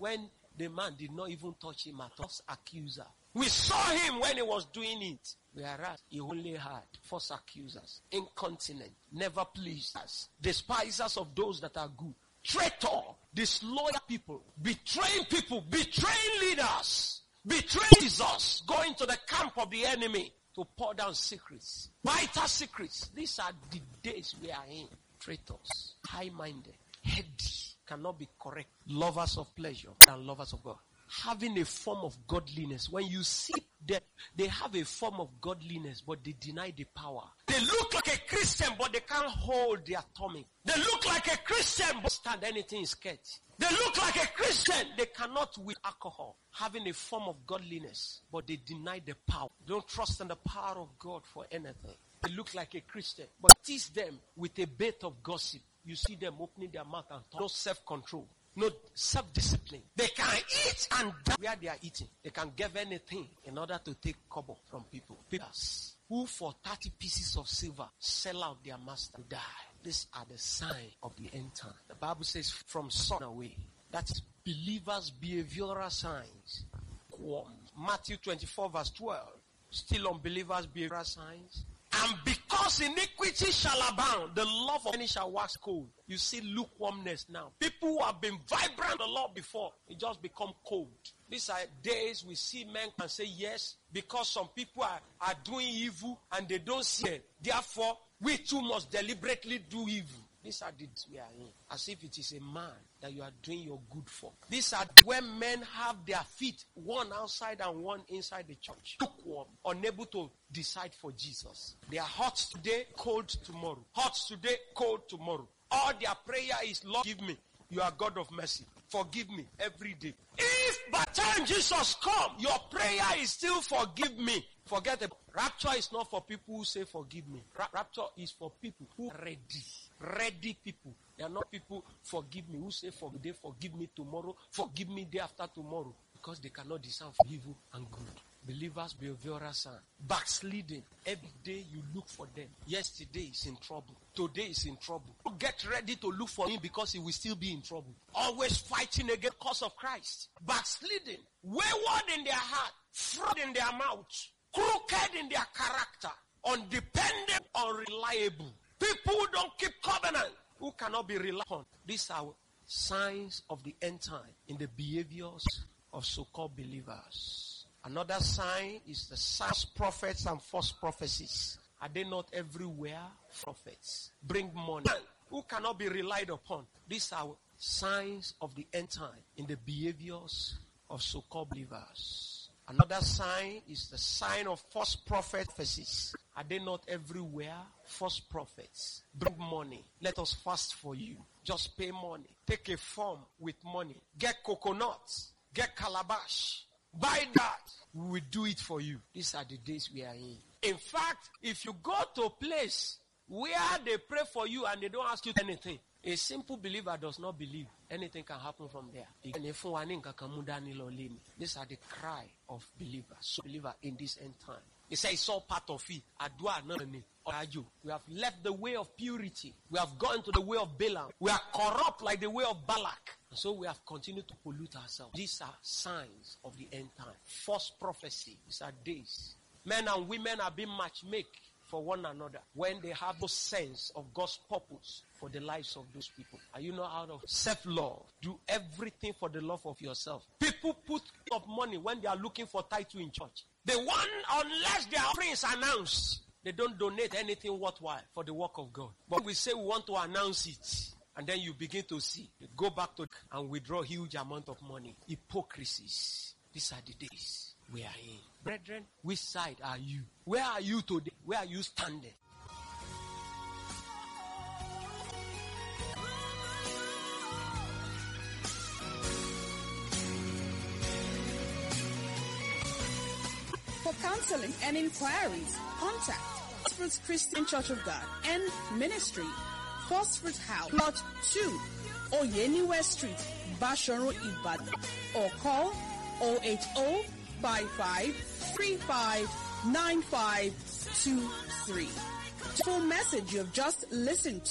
when the man did not even touch him at all. Accuser. We saw him when he was doing it. Whereas he only had false accusers, incontinent, never pleased us, despisers of those that are good, traitor, disloyal people, betraying leaders, betraying Jesus, going to the camp of the enemy to pour down secrets, vital secrets. These are the days we are in. Traitors, high-minded, heady, cannot be correct, lovers of pleasure and lovers of God. Having a form of godliness. When you see that they have a form of godliness, but they deny the power. They look like a Christian, but they can't hold their tummy. They look like a Christian, but stand anything is scared. They look like a Christian, they cannot with alcohol. Having a form of godliness, but they deny the power. They don't trust in the power of God for anything. They look like a Christian, but tease them with a bait of gossip. You see them opening their mouth and talk. No self-control. No self-discipline. They can eat and die where they are eating. They can give anything in order to take kobo from people. People who for 30 pieces of silver sell out their master to die. These are the signs of the end time. The Bible says from son away. That is believers' behavioral signs. Matthew 24 verse 12. Still unbelievers' behavioral signs. And because iniquity shall abound, the love of many shall wax cold. You see lukewarmness now. People who have been vibrant a lot before, it just become cold. These are days we see men can say yes, because some people are doing evil and they don't see it. Therefore, we too must deliberately do evil. These are the days we are in. As if it is a man that you are doing your good for. These are when men have their feet, one outside and one inside the church. Lukewarm, unable to decide for Jesus. They are hot today, cold tomorrow. Hot today, cold tomorrow. All their prayer is, Lord, give me. You are God of mercy. Forgive me every day. If by the time Jesus comes, your prayer is still forgive me, forget it. Rapture is not for people who say forgive me. Rapture is for people who are ready. Ready people. They are not people forgive me who say forgive me tomorrow, forgive me day after tomorrow. Because they cannot discern evil and good. Believers behavioral sign. Backsliding. Every day you look for them. Yesterday is in trouble. Today is in trouble. Get ready to look for him because he will still be in trouble. Always fighting against the cause of Christ. Backsliding. Wayward in their heart. Fraud in their mouth. Crooked in their character. Undependent, unreliable. People who don't keep covenant. Who cannot be relied on. These are signs of the end time in the behaviors of so-called believers. Another sign is the false prophets and false prophecies. Are they not everywhere? Prophets bring money. Who cannot be relied upon. These are signs of the end time in the behaviors of so-called believers. Another sign is the sign of false prophecies. Are they not everywhere? False prophets bring money. Let us fast for you. Just pay money. Take a form with money. Get coconuts. Get calabash. Buy that. We will do it for you. These are the days we are in. In fact, if you go to a place where they pray for you and they don't ask you anything, a simple believer does not believe anything can happen from there. These are the cry of believers. So believer in this end time. He says it's all part of it. We have left the way of purity. We have gone to the way of Balaam. We are corrupt like the way of Balak. And so we have continued to pollute ourselves. These are signs of the end time. False prophecy. These are days. Men and women are being matchmade for one another when they have no sense of God's purpose for the lives of those people. Are you not out of self-love? Do everything for the love of yourself. People put up money when they are looking for title in church. They want, unless their offering is announced, they don't donate anything worthwhile for the work of God. But we say we want to announce it. And then you begin to see. You go back to and withdraw huge amount of money. Hypocrisies. These are the days we are in. Brethren, which side are you? Where are you today? Where are you standing? For counseling and inquiries, contact First Christian Church of God and Ministry, Phosphorus House, Plot 2, Oyeniwe Street, Basharu, Ibadan, or call 080-5535-9523. Full message you have just listened to